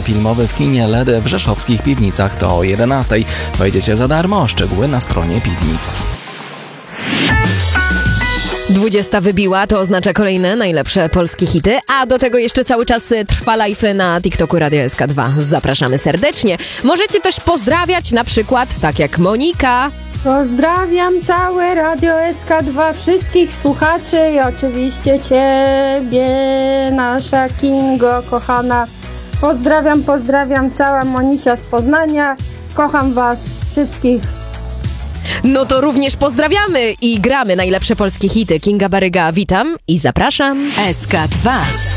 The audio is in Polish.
filmowy w kinie LED w rzeszowskich Piwnicach. To o 11:00. Wejdziecie za darmo, szczegóły na stronie Piwnic. 20 wybiła, to oznacza kolejne najlepsze polskie hity, a do tego jeszcze cały czas trwa live na TikToku Radio SK2. Zapraszamy serdecznie. Możecie też pozdrawiać, na przykład tak jak Monika. Pozdrawiam całe Radio SK2, wszystkich słuchaczy i oczywiście Ciebie, nasza Kingo kochana. Pozdrawiam, cała Monisia z Poznania. Kocham Was wszystkich. No to również pozdrawiamy i gramy najlepsze polskie hity. Kinga Baryga, witam i zapraszam. SK2.